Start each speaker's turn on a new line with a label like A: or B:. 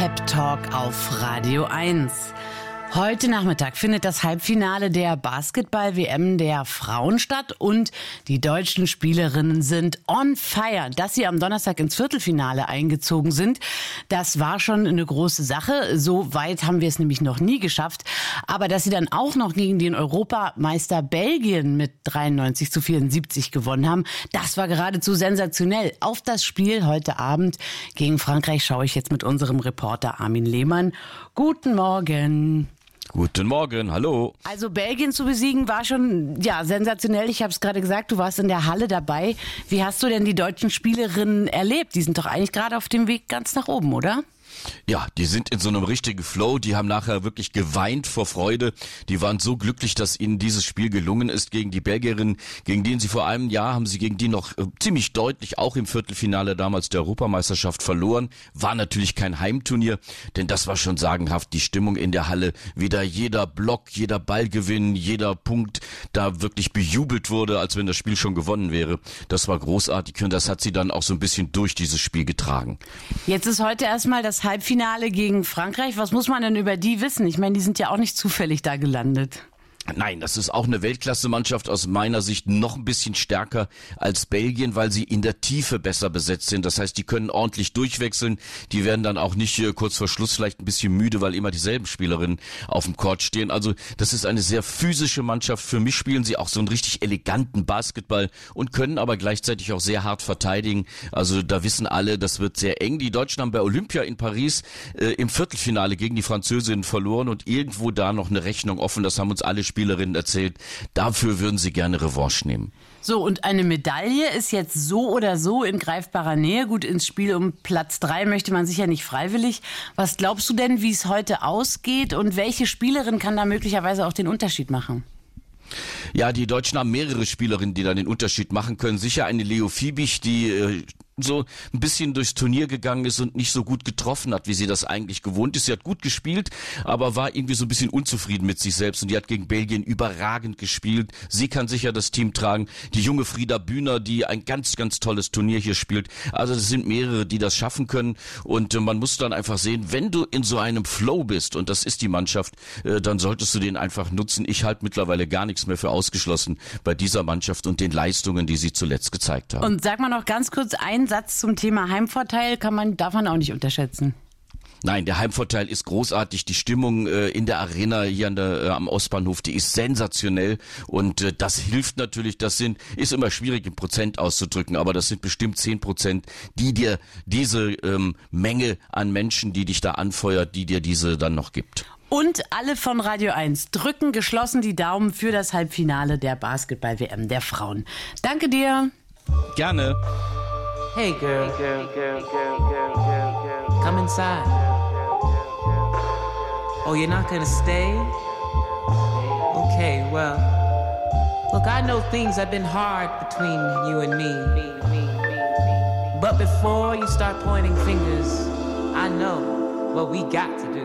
A: Pep Talk auf Radio 1. Heute Nachmittag findet das Halbfinale der Basketball-WM der Frauen statt und die deutschen Spielerinnen sind on fire. Dass sie am Donnerstag ins Viertelfinale eingezogen sind, das war schon eine große Sache. So weit haben wir es nämlich noch nie geschafft. Aber dass sie dann auch noch gegen den Europameister Belgien mit 93-74 gewonnen haben, das war geradezu sensationell. Auf das Spiel heute Abend gegen Frankreich schaue ich jetzt mit unserem Reporter Armin Lehmann. Guten Morgen.
B: Guten Morgen, hallo.
A: Also Belgien zu besiegen war schon sensationell. Ich habe es gerade gesagt, du warst in der Halle dabei. Wie hast du denn die deutschen Spielerinnen erlebt? Die sind doch eigentlich gerade auf dem Weg ganz nach oben, oder?
B: Ja, die sind in so einem richtigen Flow, die haben nachher wirklich geweint vor Freude. Die waren so glücklich, dass ihnen dieses Spiel gelungen ist gegen die Belgierinnen, gegen denen sie vor einem Jahr haben sie gegen die noch ziemlich deutlich auch im Viertelfinale damals der Europameisterschaft verloren. War natürlich kein Heimturnier, denn das war schon sagenhaft, die Stimmung in der Halle. Wieder jeder Block, jeder Ballgewinn, jeder Punkt da wirklich bejubelt wurde, als wenn das Spiel schon gewonnen wäre. Das war großartig und das hat sie dann auch so ein bisschen durch dieses Spiel getragen.
A: Jetzt ist heute erstmal das Halbfinale gegen Frankreich. Was muss man denn über die wissen? Ich meine, die sind ja auch nicht zufällig da gelandet.
B: Nein, das ist auch eine Weltklasse-Mannschaft, aus meiner Sicht noch ein bisschen stärker als Belgien, weil sie in der Tiefe besser besetzt sind. Das heißt, die können ordentlich durchwechseln. Die werden dann auch nicht kurz vor Schluss vielleicht ein bisschen müde, weil immer dieselben Spielerinnen auf dem Court stehen. Also das ist eine sehr physische Mannschaft. Für mich spielen sie auch so einen richtig eleganten Basketball und können aber gleichzeitig auch sehr hart verteidigen. Also da wissen alle, das wird sehr eng. Die Deutschen haben bei Olympia in Paris im Viertelfinale gegen die Französinnen verloren und irgendwo da noch eine Rechnung offen. Das haben uns alle Spielerinnen erzählt, dafür würden sie gerne Revanche nehmen.
A: So, und eine Medaille ist jetzt so oder so in greifbarer Nähe. Gut, ins Spiel um Platz 3 möchte man sicher nicht freiwillig. Was glaubst du denn, wie es heute ausgeht und welche Spielerin kann da möglicherweise auch den Unterschied machen?
B: Ja, die Deutschen haben mehrere Spielerinnen, die da den Unterschied machen können. Sicher eine Leo Fiebig, die so ein bisschen durchs Turnier gegangen ist und nicht so gut getroffen hat, wie sie das eigentlich gewohnt ist. Sie hat gut gespielt, aber war irgendwie so ein bisschen unzufrieden mit sich selbst und die hat gegen Belgien überragend gespielt. Sie kann sicher das Team tragen. Die junge Frieda Bühner, die ein ganz, ganz tolles Turnier hier spielt. Also es sind mehrere, die das schaffen können und man muss dann einfach sehen, wenn du in so einem Flow bist und das ist die Mannschaft, dann solltest du den einfach nutzen. Ich halte mittlerweile gar nichts mehr für ausgeschlossen bei dieser Mannschaft und den Leistungen, die sie zuletzt gezeigt haben.
A: Und sag mal noch ganz kurz einen Satz zum Thema Heimvorteil, darf man auch nicht unterschätzen.
B: Nein, der Heimvorteil ist großartig. Die Stimmung in der Arena hier am Ostbahnhof, die ist sensationell und das hilft natürlich. Ist immer schwierig im Prozent auszudrücken, aber das sind bestimmt 10%, die dir diese Menge an Menschen, die dich da anfeuert, die dir diese dann noch gibt.
A: Und alle von Radio 1 drücken geschlossen die Daumen für das Halbfinale der Basketball-WM der Frauen. Danke dir.
B: Gerne.
C: Hey girl, come inside. Oh, you're not gonna stay? Okay, well, look, I know things have been hard between you and me. But before you start pointing fingers, I know what we got to do.